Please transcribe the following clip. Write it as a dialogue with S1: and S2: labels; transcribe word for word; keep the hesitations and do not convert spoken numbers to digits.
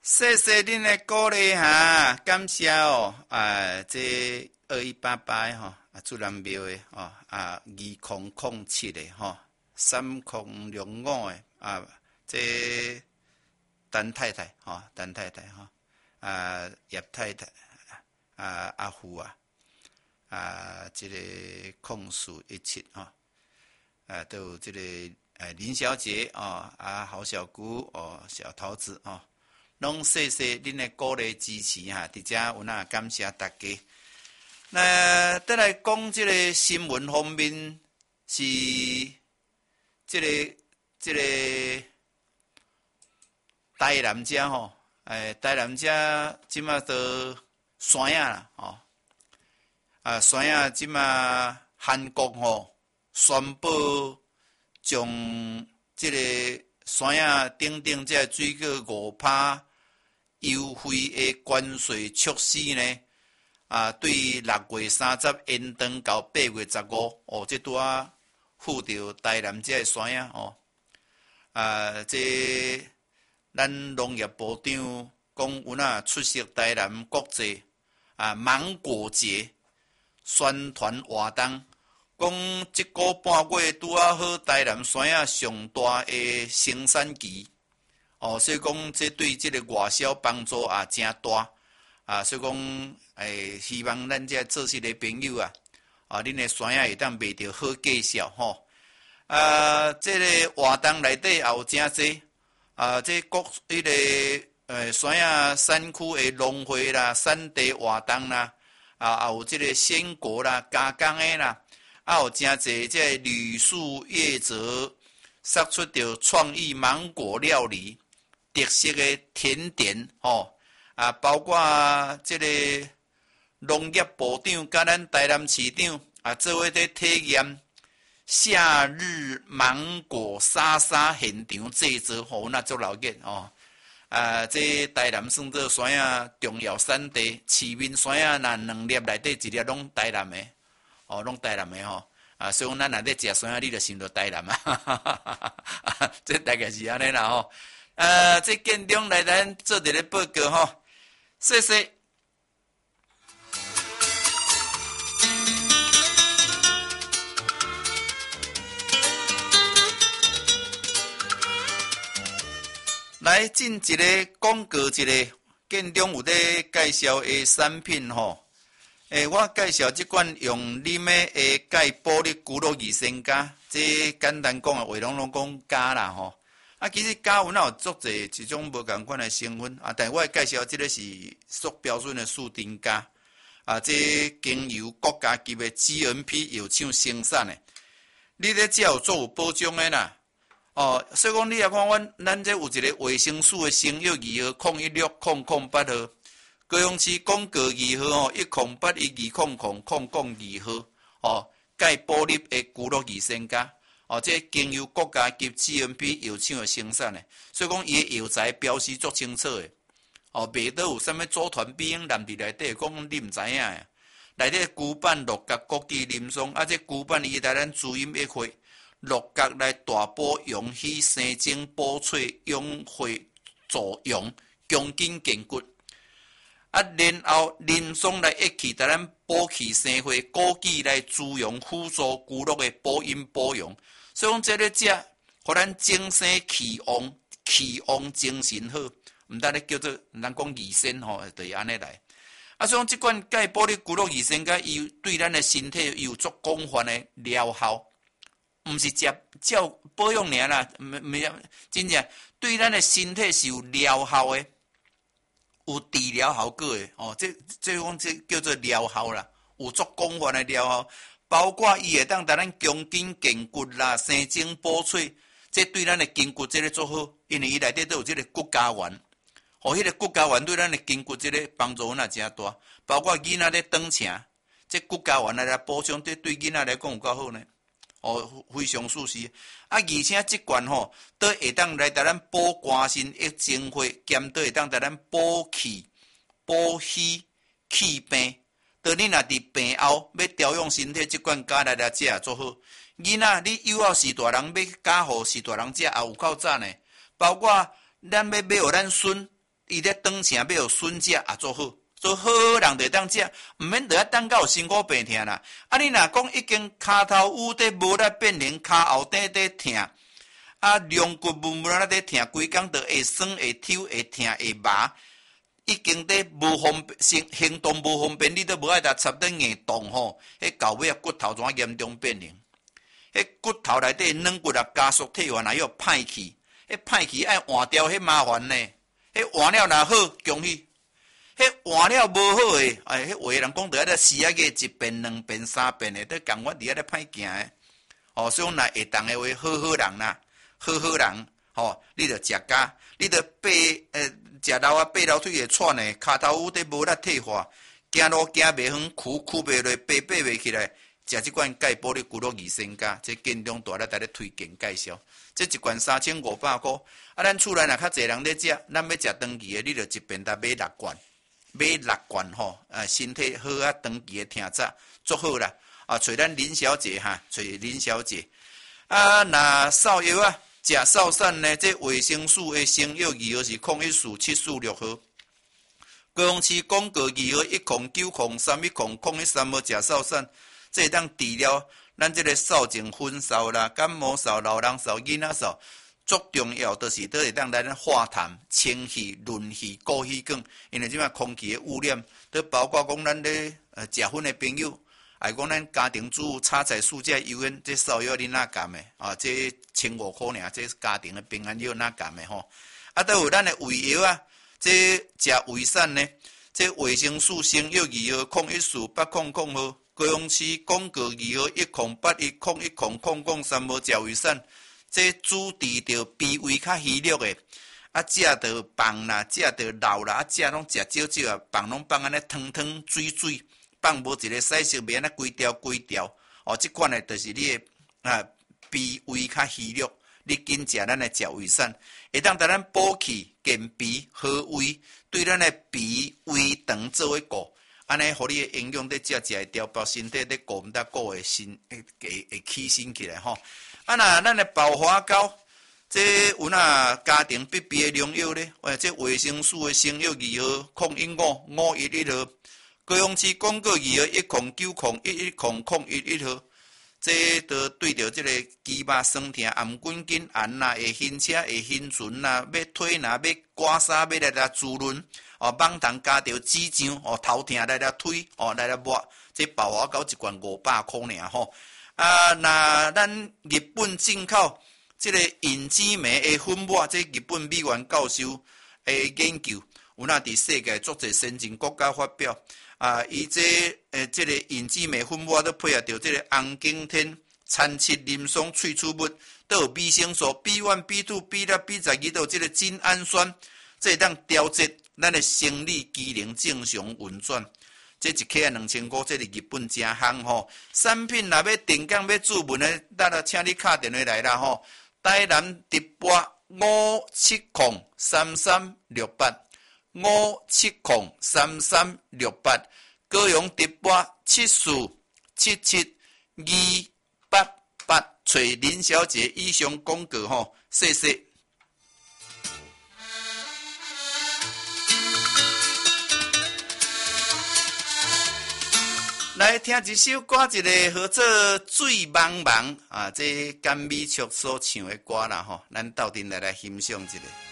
S1: 谢谢恁的鼓励哈，感谢哦。啊，这二一八八吼，啊，主南庙的吼，啊，二零零七的吼，三零零五的啊，这陈太太吼，陈太太吼，啊，叶太太，啊，阿虎啊，啊，这个控诉一七吼，啊，都有这个呃林小姐哦，啊，郝小姑哦，小桃子哦。拢谢谢恁的鼓励支持哈，伫遮有那感谢大家。那再来讲这个新闻方面是这个这个台南遮吼，诶，台南遮即马都山影啦吼，啊山影即马韩国吼宣布将这个山影顶顶这水果五趴优惠的关税措施呢，啊，对六月三十延长到八月十五，哦，这拄啊附着台南这个山影哦，啊，这咱农业部长讲有哪出席台南国际啊芒果节宣传活动。讲即个半月拄啊好，台南山影上大的生产期，哦，所以讲这对这个外销帮助也真大，啊，所以讲诶，希望咱这做事的朋友啊，啊，恁的山影会当卖着好价销吼，啊，这个活动内底也有真济，啊，这各迄、那个诶山影山区的农会啦、产地活动啦，啊，也有这个鲜果啦、加工的啦。啊，有真侪这旅宿业者杀出着创意芒果料理特色的甜点吼，啊，包括这个农业部长甲咱台南市长啊，做伙在体验夏日芒果沙沙现场制作，吼，那足老热哦。啊，这台南算做山影重要产地，市面山影那两粒内底一粒拢台南的。哦，拢台南的吼，啊，所以讲咱若咧食山影，你就想到台南啊，这大概是安尼啦吼。呃，这建中来咱做一个报告吼，谢谢。来进一个广告，一个建中有咧介绍的产品吼。诶，我介绍即款用啉的下钙玻璃骨肉益生加，这简单讲啊，话拢拢讲加啦吼。啊，其实加有哪有足侪一种无共款的成分啊，但我介绍即个是属标准的树丁加啊，这经由国家级的 G M P 药厂生产的，你咧只有做有保障的啦。哦，所以讲你也看阮咱这有一个卫生署的生药二号零一六零零八号。高雄市广告二号哦，一零八一二零零零零二号哦，钙玻璃的骨肉益生加哦，这经由国家级 G M P 药厂的生产的，所以讲伊的药材标示足清楚的哦，袂倒有啥物组团必应含伫内底，讲你毋知影呀。内底骨板六角各地林松，啊，这骨板伊来咱滋阴益血，六角来大补养气生精补髓养血助阳，强筋健骨。啊，然后林松来一起，带咱补气生血，枸杞来滋养辅助骨肉的补阴保养。所以讲，这个食，互咱精神气旺，气旺精神好。毋但咧叫做咱讲益生吼，就是安尼来。啊，所以讲即款钙玻璃骨肉益生加，伊对咱的身体有足广泛的疗效，毋是食照保养尔啦，没没真正对咱的身体是有疗效的。有治疗效果的哦，这这讲这叫做疗效啦，有足广泛的疗效，包括伊会当带咱强筋健骨啦、生精补髓，这对咱的筋骨这个做好，因为伊内底都有这个骨胶原，哦，迄个骨胶原对咱的筋骨这个帮助那真大，包括囡仔咧长程，这骨胶原来来补充，这对囡仔来讲有够好呢。哦，非常舒适。啊，而且即罐吼，都会当来带咱补肝肾、益精血，兼都会当带咱补气、补虚、气病。当你若伫病后要调养身体，即罐加来来食也做好。囡仔，你幼后是大人要加互是大人食，也有够赞的。包括咱要买互咱孙， 伊咧当前要有笋食也做好，做好好人就当食，毋免着啊等到有身躯病痛啦。啊，你若讲已经骹头有伫无力变形，骹后底伫痛，啊，龙骨木木啦伫痛，规工着会酸会抽会痛会麻，已经伫无方便行行动无方便，你都无爱搭插伫硬动吼，迄到尾啊骨头怎严重变形？迄骨头内底软骨啊加速退化，若有歹去，迄歹去爱换掉，迄麻烦呢。迄换了若好，恭喜；迄换了无好诶，哎，迄有诶人讲着咧死啊个一遍、两遍、三遍诶，都共我伫遐咧歹行诶。哦，所以若会当诶话，好好人啦，好好人，吼、哦，你着食家，你着爬诶，食老啊，爬楼梯会喘诶，骹头有伫无力退化，行路行袂远，躯躯袂落，爬爬袂起来。食即款钙玻璃骨肉益生加，这建中大咧在咧推荐介绍。这一罐三千五百块，啊，咱厝内若较侪人咧食，咱要食长期的，你着一边搭买六罐，买六罐吼，啊，身体好啊，长期的听早足好啦。啊，找咱林小姐哈，找林小姐。啊，若扫药啊，食扫散呢，这维生素的成药二号是空一四七四六号。高雄市广告二号一空九空三一空空一三号食扫散。这当治疗咱这个扫症、昏扫啦、感冒扫、老人扫、囡仔扫，最重要就是都会当咱化痰、清气、润气、固气管。因为即摆空气的污染，都包括讲咱咧呃食薰的朋友，还讲咱家庭主妇炒菜素食油烟，这扫药你哪干的啊？这千五块尔，这家庭的平安药哪干的吼？啊，都有咱的胃药啊，这食胃散呢，这维生素成药二号空一四八空空号。高雄市广告二号一空八一空一空空空三号食胃散，这主治着脾胃较虚弱的，啊食着放啦，食着老啦，啊食拢食少少啊，放拢放安尼汤汤水水，放无一个细细面啊规条规条，哦，即款的就是你的啊脾胃较虚弱，你紧食咱的食胃散，会当带咱补气健脾好胃，对咱的脾胃肠做伙顾。安尼，互你诶营养伫食食会调，包身体伫顾毋得顾会身会会会起身起来吼。啊，若咱诶爆花膏，这有哪家庭必备诶良药咧？喂，这维生素诶成药二号空一五五一一号，高雄市广告二号一空九空一一空空一一号。这都对着即个肌肉酸痛、颔管筋炎啦、会晕车、会晕船啦、要腿啦、要刮痧、要来来滋润。哦，网糖加着指掌，哦，头痛来来推，哦，来来抹，这爆花膏一罐五百块尔吼。啊，那咱日本进口这个银紫梅的粉末，这日本美元教授的研究，有那伫世界足侪先进国家发表。啊，伊这诶，这个银紫梅粉末都配合着这个红景天、参七林松萃取物，都有维生素 B 一、B 二、B 六、B 十二，都有这个精氨酸，这当调节咱的生理机能正常运转。这一克啊两千块，这是日本真夯吼。产品若要定岗要注文的，咱啊请你打电话来啦吼。台南直播五七零三三六八。五七零三三六八，高雄直播七四七七二八八，找林小姐以上广告吼，谢谢。来听一首歌，一个叫做《水茫茫》啊，这甘美曲所唱的歌啦吼，咱斗阵来来欣赏一下。